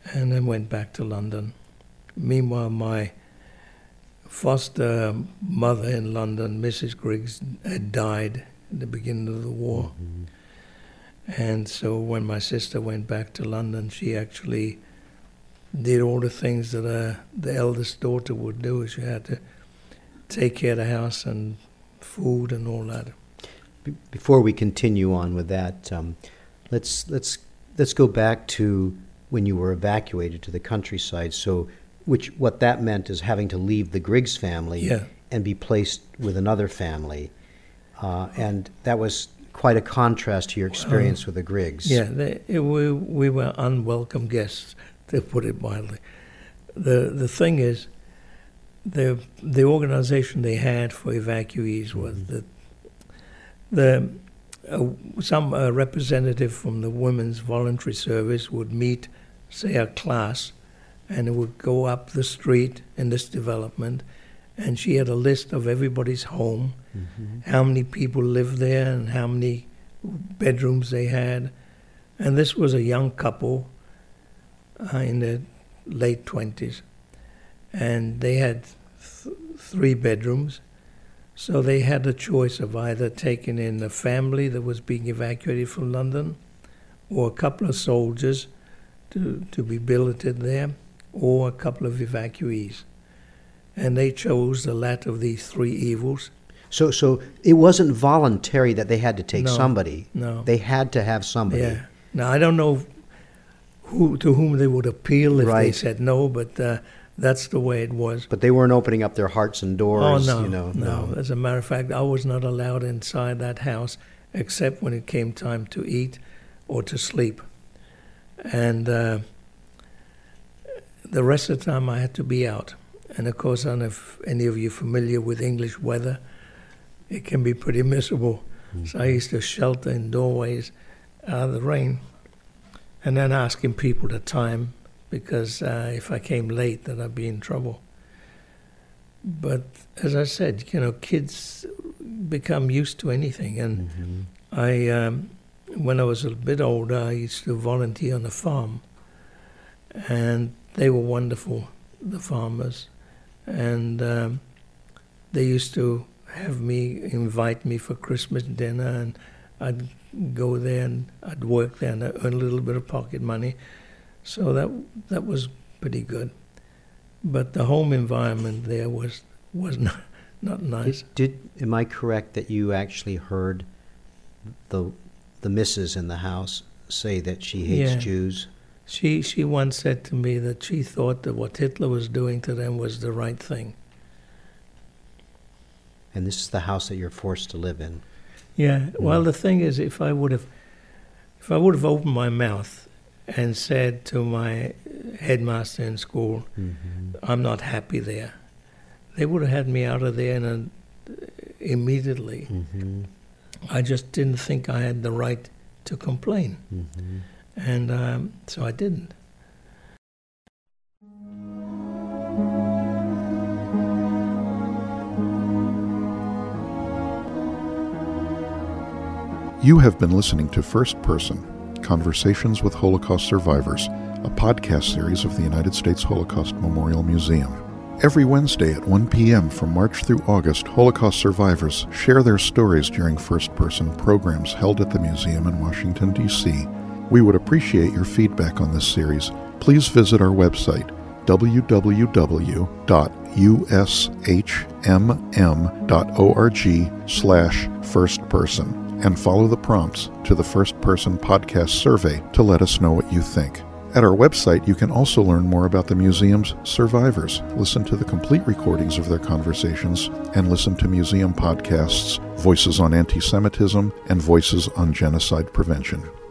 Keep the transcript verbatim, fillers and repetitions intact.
and then went back to London. Meanwhile, my foster mother in London, Missus Griggs, had died at the beginning of the war. Mm-hmm. And so when my sister went back to London, she actually did all the things that uh, the eldest daughter would do. She had to take care of the house and food and all that. Be- before we continue on with that, um, let's let's let's go back to when you were evacuated to the countryside. So, which what that meant is having to leave the Griggs family Yeah. and be placed with another family, uh, and that was quite a contrast to your experience with the Griggs. Yeah, they, it, we, we were unwelcome guests, to put it mildly. The the thing is, the the organization they had for evacuees was Mm-hmm. that the uh, some uh, representative from the Women's Voluntary Service would meet, say, a class, and it would go up the street in this development, and she had a list of everybody's home, Mm-hmm. how many people lived there and how many bedrooms they had. And this was a young couple uh, in their late twenties. And they had th- three bedrooms. So they had a choice of either taking in a family that was being evacuated from London, or a couple of soldiers to, to be billeted there, or a couple of evacuees. And they chose the latter of these three evils. So, so it wasn't voluntary that they had to take No, somebody. no. They had to have somebody. Yeah. Now, I don't know who to whom they would appeal if they Right. said no, but uh, that's the way it was. But they weren't opening up their hearts and doors. oh, no, you know, no. As a matter of fact, I was not allowed inside that house except when it came time to eat or to sleep. And uh, the rest of the time I had to be out. And of course, I don't know if any of you are familiar with English weather. It can be pretty miserable. Mm-hmm. So I used to shelter in doorways out of the rain, and then asking people the time, because uh, if I came late, then I'd be in trouble. But as I said, you know, kids become used to anything. And Mhm. I, um, when I was a bit older, I used to volunteer on a farm, and they were wonderful, the farmers. And um, they used to have me, invite me for Christmas dinner, and I'd go there and I'd work there and I'd earn a little bit of pocket money. So that that was pretty good. But the home environment there was was not, not nice. Did, did am I correct that you actually heard the the missus in the house say that she hates Yeah. Jews? She she once said to me that she thought that what Hitler was doing to them was the right thing. And this is the house that you're forced to live in. Yeah. Well, the thing is, if I would have, if I would have opened my mouth and said to my headmaster in school, Mm-hmm. "I'm not happy there," they would have had me out of there in a, immediately. Mm-hmm. I just didn't think I had the right to complain, Mm-hmm. and um, so I didn't. You have been listening to First Person, Conversations with Holocaust Survivors, a podcast series of the United States Holocaust Memorial Museum. Every Wednesday at one p.m. from March through August, Holocaust survivors share their stories during First Person programs held at the museum in Washington, D C We would appreciate your feedback on this series. Please visit our website, w w w dot u s h m m dot org slash firstperson, and follow the prompts to the First Person podcast survey to let us know what you think. At our website, you can also learn more about the museum's survivors, listen to the complete recordings of their conversations, and listen to museum podcasts, Voices on Anti-Semitism and Voices on Genocide Prevention.